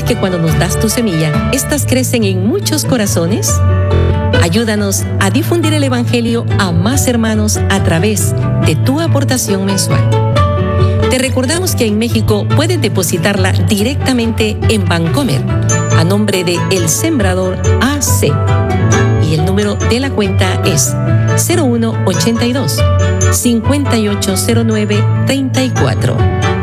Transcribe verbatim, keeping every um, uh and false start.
que cuando nos das tu semilla, estas crecen en muchos corazones? Ayúdanos a difundir el Evangelio a más hermanos a través de tu aportación mensual. Te recordamos que en México puedes depositarla directamente en Bancomer a nombre de El Sembrador A C. Y el número de la cuenta es cero uno ochenta y dos, cincuenta y ocho cero nueve treinta y cuatro.